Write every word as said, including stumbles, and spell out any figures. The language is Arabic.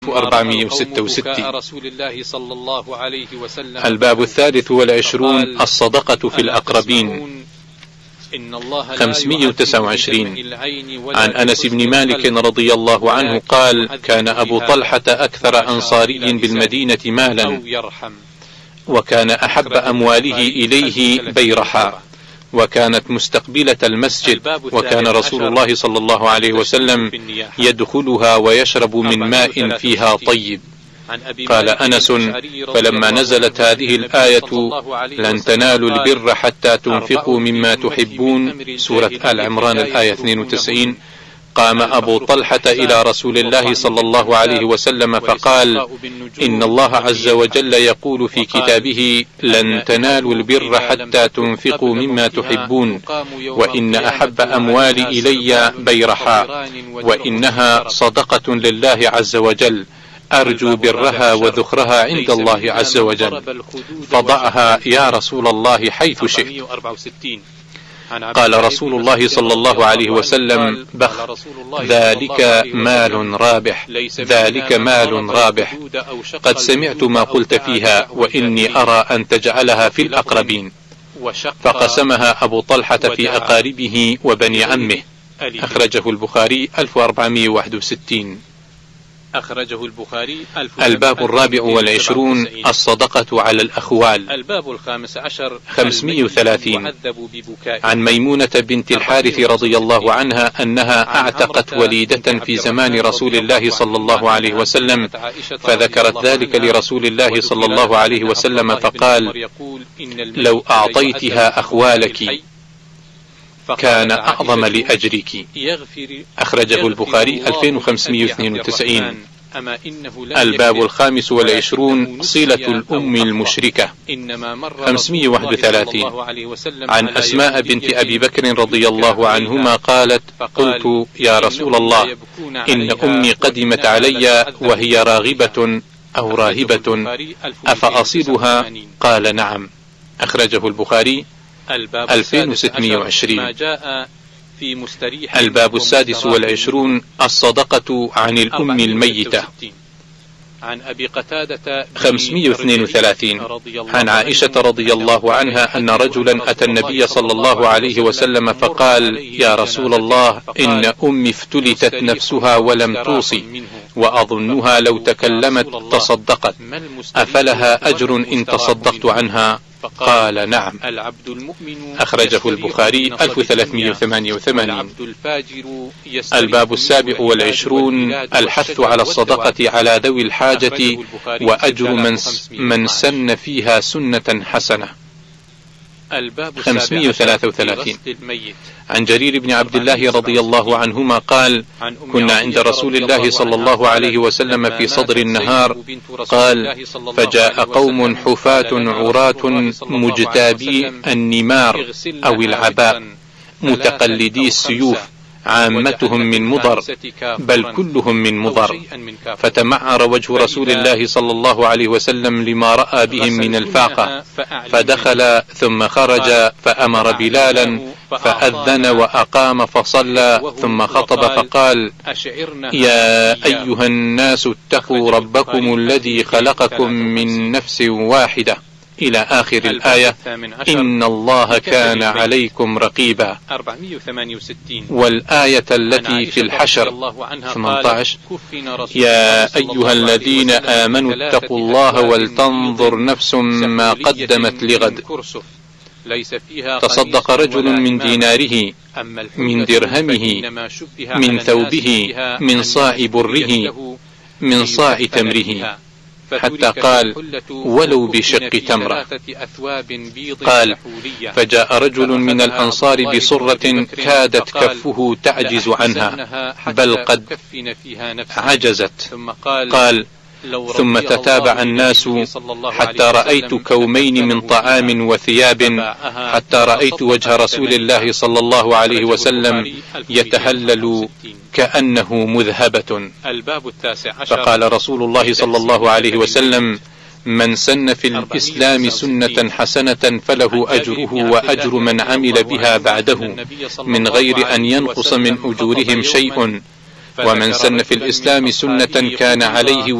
أربعمائة وستة وستين. رسول الله صلى الله عليه وسلم. الباب الثالث والعشرون الصدقة في الأقربين. خمسمائة وتسعة وعشرين. عن أنس بن مالك رضي الله عنه قال: كان أبو طلحة أكثر أنصاري بالمدينة مالا، وكان أحب أمواله إليه بيرحا، وكانت مستقبلة المسجد، وكان رسول الله صلى الله عليه وسلم يدخلها ويشرب من ماء فيها طيب. قال أنس: فلما نزلت هذه الآية لن تنالوا البر حتى تنفقوا مما تحبون، سورة آل عمران الآية اثنين وتسعين، قام أبو طلحة إلى رسول الله صلى الله عليه وسلم فقال: إن الله عز وجل يقول في كتابه: لن تنالوا البر حتى تنفقوا مما تحبون، وإن أحب أموالي إلي بيرحا، وإنها صدقة لله عز وجل، أرجو برها وذخرها عند الله عز وجل، فضعها يا رسول الله حيث شئت. قال رسول الله صلى الله عليه وسلم: بخ، ذلك مال رابح، ذلك مال رابح، قد سمعت ما قلت فيها، وإني أرى أن تجعلها في الأقربين. فقسمها أبو طلحة في أقاربه وبني عمه. أخرجه البخاري ألف وأربعمائة وواحد وستين. أخرجه البخاري. الباب الرابع والعشرون الصدقة على الأخوال. الباب الخامس عشر خمسمائة وثلاثين. عن ميمونة بنت الحارث رضي الله عنها أنها أعتقت وليدة في زمان رسول الله صلى الله عليه وسلم، فذكرت ذلك لرسول الله صلى الله عليه وسلم فقال: لو أعطيتها أخوالك كان أعظم لأجرك. أخرجه البخاري ألفين وخمسمائة واثنين وتسعين. الباب الخامس والعشرون صلة الأم المشركة. خمسمائة وواحد وثلاثين. عن أسماء بنت أبي بكر رضي الله عنهما قالت: قلت: يا رسول الله، إن أمي قدمت علي وهي راغبة أو راهبة، أفأصلها؟ قال: نعم. أخرجه البخاري ألفين وستمائة وعشرين. الباب السادس والعشرون الصدقة عن الأم الميتة. عن أبي قتادة خمسمائة واثنين وثلاثين. عن عائشة رضي الله عنها أن رجلا أتى النبي صلى الله عليه وسلم فقال: يا رسول الله، إن أمي افتلتت نفسها ولم توصي، وأظنها لو تكلمت تصدقت، أفلها أجر إن تصدقت عنها؟ قال: نعم. أخرجه البخاري ألف وثلاثمائة وثمانية وثمانين. الباب السابع والعشرون الحث على الصدقة على ذوي الحاجة وأجر من, من سن فيها سنة حسنة. خمسمائة وثلاثة وثلاثين. عن جرير بن عبد الله رضي الله عنهما قال: كنا عند رسول الله صلى الله عليه وسلم في صدر النهار، قال: فجاء قوم حفاة عراة مجتابي النمار أو العباء، متقلدي السيوف، عامتهم من مضر، بل كلهم من مضر، فتمعر وجه رسول الله صلى الله عليه وسلم لما رأى بهم من الفاقة، فدخل ثم خرج فأمر بلالا فأذن وأقام فصلى، ثم خطب فقال: يا أيها الناس اتقوا ربكم الذي خلقكم من نفس واحدة، إلى آخر الآية: إن الله كان عليكم رقيبا. والآية التي في الحشر ثمانية عشر: يا أيها الذين آمنوا اتقوا الله ولتنظر نفس ما قدمت لغد. تصدق رجل من ديناره، من درهمه، من ثوبه، من صاع بره، من صاع تمره، حتى قال: ولو بشق تمرة. قال: فجاء رجل من الأنصار بصرة كادت كفه تعجز عنها، بل قد عجزت. قال: ثم تتابع الناس حتى رأيت كومين من طعام وثياب، حتى رأيت وجه رسول الله صلى الله عليه وسلم يتهلل كأنه مذهبة. فقال رسول الله صلى الله عليه وسلم: من سن في الإسلام سنة حسنة فله أجره وأجر من عمل بها بعده، من غير أن ينقص من أجورهم شيء. ومن سن في الإسلام سنة كان عليه